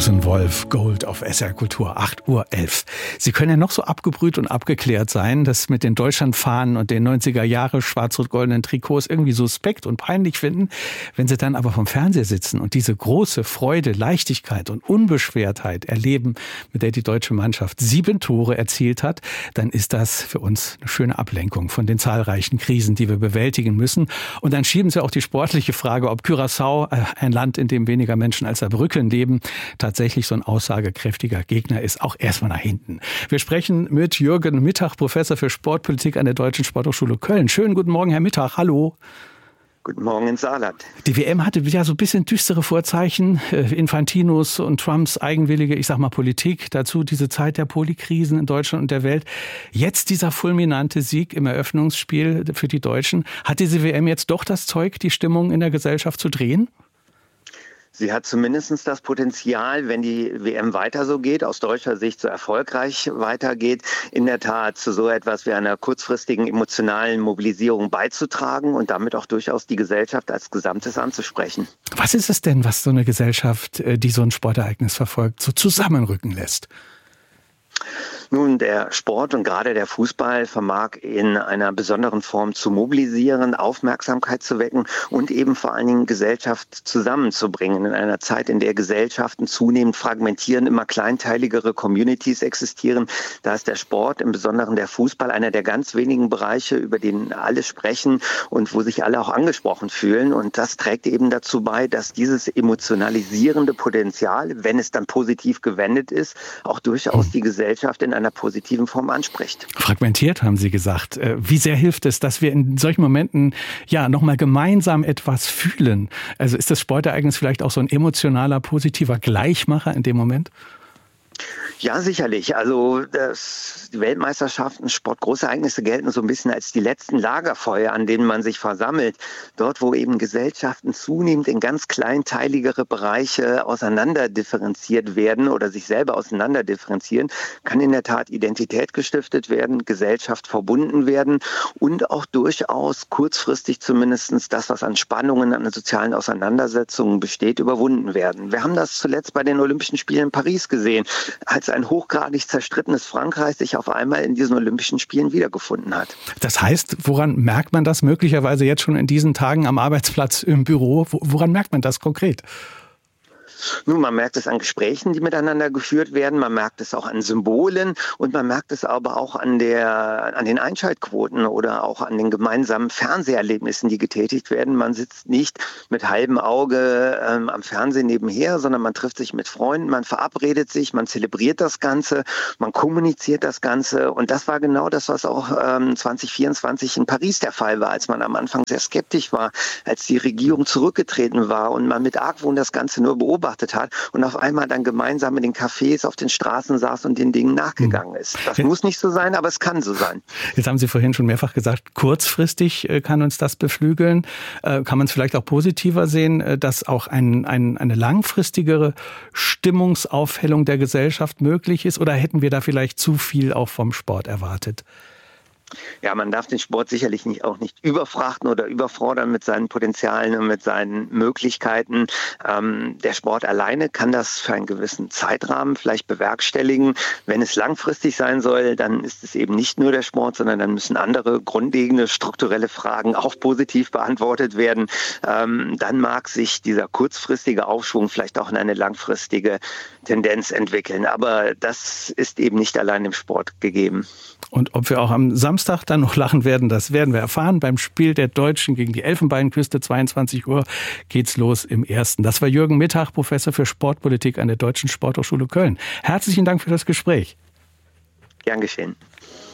Susan Wolf, Gold auf SR Kultur, 8:11 Uhr. Sie können ja noch so abgebrüht und abgeklärt sein, dass mit den Deutschlandfahnen und den 90er Jahre schwarz-rot-goldenen Trikots irgendwie suspekt und peinlich finden. Wenn Sie dann aber vom Fernseher sitzen und diese große Freude, Leichtigkeit und Unbeschwertheit erleben, mit der die deutsche Mannschaft 7 Tore erzielt hat, dann ist das für uns eine schöne Ablenkung von den zahlreichen Krisen, die wir bewältigen müssen. Und dann schieben Sie auch die sportliche Frage, ob Curaçao, ein Land, in dem weniger Menschen als Saarbrücken leben, tatsächlich so ein aussagekräftiger Gegner ist, auch erstmal nach hinten. Wir sprechen mit Jürgen Mittag, Professor für Sportpolitik an der Deutschen Sporthochschule Köln. Schönen guten Morgen, Herr Mittag. Hallo. Guten Morgen ins Saarland. Die WM hatte ja so ein bisschen düstere Vorzeichen. Infantinos und Trumps eigenwillige, Politik. Dazu diese Zeit der Polikrisen in Deutschland und der Welt. Jetzt dieser fulminante Sieg im Eröffnungsspiel für die Deutschen. Hat diese WM jetzt doch das Zeug, die Stimmung in der Gesellschaft zu drehen? Sie hat zumindest das Potenzial, wenn die WM weiter so geht, aus deutscher Sicht so erfolgreich weitergeht, in der Tat zu so etwas wie einer kurzfristigen emotionalen Mobilisierung beizutragen und damit auch durchaus die Gesellschaft als Gesamtes anzusprechen. Was ist es denn, was so eine Gesellschaft, die so ein Sportereignis verfolgt, so zusammenrücken lässt? Nun, der Sport und gerade der Fußball vermag in einer besonderen Form zu mobilisieren, Aufmerksamkeit zu wecken und eben vor allen Dingen Gesellschaft zusammenzubringen. In einer Zeit, in der Gesellschaften zunehmend fragmentieren, immer kleinteiligere Communities existieren, da ist der Sport, im Besonderen der Fußball, einer der ganz wenigen Bereiche, über den alle sprechen und wo sich alle auch angesprochen fühlen. Und das trägt eben dazu bei, dass dieses emotionalisierende Potenzial, wenn es dann positiv gewendet ist, auch durchaus die Gesellschaft in einer positiven Form anspricht. Fragmentiert, haben Sie gesagt. Wie sehr hilft es, dass wir in solchen Momenten nochmal gemeinsam etwas fühlen? Also ist das Sportereignis vielleicht auch so ein emotionaler, positiver Gleichmacher in dem Moment? Ja, sicherlich. Also die Weltmeisterschaften, Sportgroßereignisse gelten so ein bisschen als die letzten Lagerfeuer, an denen man sich versammelt. Dort, wo eben Gesellschaften zunehmend in ganz kleinteiligere Bereiche auseinanderdifferenziert werden oder sich selber auseinanderdifferenzieren, kann in der Tat Identität gestiftet werden, Gesellschaft verbunden werden und auch durchaus kurzfristig zumindest das, was an Spannungen, an sozialen Auseinandersetzungen besteht, überwunden werden. Wir haben das zuletzt bei den Olympischen Spielen in Paris gesehen, als ein hochgradig zerstrittenes Frankreich sich auf einmal in diesen Olympischen Spielen wiedergefunden hat. Das heißt, woran merkt man das möglicherweise jetzt schon in diesen Tagen am Arbeitsplatz, im Büro? Woran merkt man das konkret? Nun, man merkt es an Gesprächen, die miteinander geführt werden, man merkt es auch an Symbolen und man merkt es aber auch an den Einschaltquoten oder auch an den gemeinsamen Fernseherlebnissen, die getätigt werden. Man sitzt nicht mit halbem Auge am Fernsehen nebenher, sondern man trifft sich mit Freunden, man verabredet sich, man zelebriert das Ganze, man kommuniziert das Ganze und das war genau das, was auch 2024 in Paris der Fall war, als man am Anfang sehr skeptisch war, als die Regierung zurückgetreten war und man mit Argwohn das Ganze nur beobachtet hat und auf einmal dann gemeinsam in den Cafés auf den Straßen saß und den Dingen nachgegangen ist. Das muss nicht so sein, aber es kann so sein. Jetzt haben Sie vorhin schon mehrfach gesagt, kurzfristig kann uns das beflügeln. Kann man es vielleicht auch positiver sehen, dass auch eine langfristigere Stimmungsaufhellung der Gesellschaft möglich ist? Oder hätten wir da vielleicht zu viel auch vom Sport erwartet? Ja, man darf den Sport sicherlich auch nicht überfrachten oder überfordern mit seinen Potenzialen und mit seinen Möglichkeiten. Der Sport alleine kann das für einen gewissen Zeitrahmen vielleicht bewerkstelligen. Wenn es langfristig sein soll, dann ist es eben nicht nur der Sport, sondern dann müssen andere grundlegende strukturelle Fragen auch positiv beantwortet werden. Dann mag sich dieser kurzfristige Aufschwung vielleicht auch in eine langfristige Tendenz entwickeln. Aber das ist eben nicht allein im Sport gegeben. Und ob wir auch am Samstag dann noch lachen werden, das werden wir erfahren. Beim Spiel der Deutschen gegen die Elfenbeinküste, 22 Uhr, geht's los im Ersten. Das war Jürgen Mittag, Professor für Sportpolitik an der Deutschen Sporthochschule Köln. Herzlichen Dank für das Gespräch. Gern geschehen.